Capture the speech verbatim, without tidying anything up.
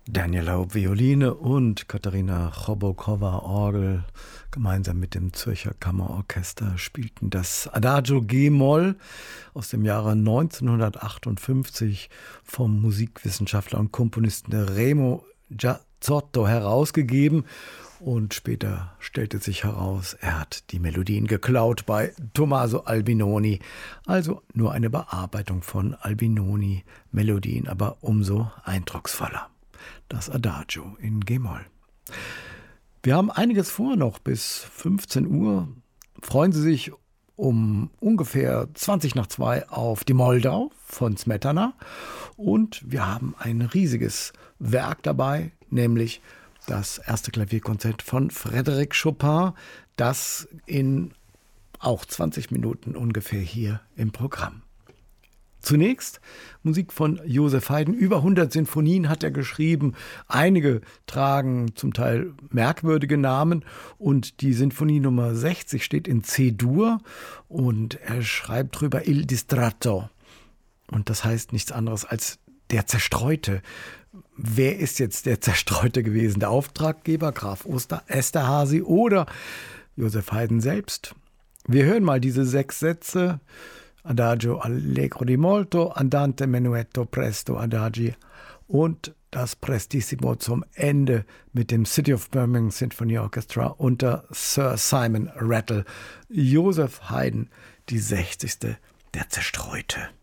Daniel Laub Violine und Katharina Chobokowa Orgel gemeinsam mit dem Zürcher Kammerorchester spielten das Adagio G-Moll aus dem Jahre neunzehnhundertachtundfünfzig vom Musikwissenschaftler und Komponisten Remo Giazzotto herausgegeben. Und später stellte sich heraus, er hat die Melodien geklaut bei Tommaso Albinoni. Also nur eine Bearbeitung von Albinoni-Melodien, aber umso eindrucksvoller. Das Adagio in G-Moll. Wir haben einiges vor noch bis fünfzehn Uhr. Freuen Sie sich um ungefähr zwanzig nach zwei auf die Moldau von Smetana. Und wir haben ein riesiges Werk dabei, nämlich das erste Klavierkonzert von Frédéric Chopin, das in auch zwanzig Minuten ungefähr hier im Programm. Zunächst Musik von Joseph Haydn. Über hundert Sinfonien hat er geschrieben. Einige tragen zum Teil merkwürdige Namen. Und die Sinfonie Nummer sechzig steht in C-Dur. Und er schreibt drüber Il Distratto. Und das heißt nichts anderes als der Zerstreute. Wer ist jetzt der Zerstreute gewesen? Der Auftraggeber, Graf Oster, Esterházy oder Joseph Haydn selbst? Wir hören mal diese sechs Sätze. Adagio allegro di molto, andante menuetto presto adagi und das Prestissimo zum Ende mit dem City of Birmingham Symphony Orchestra unter Sir Simon Rattle. Joseph Haydn, die sechzigste der Zerstreute.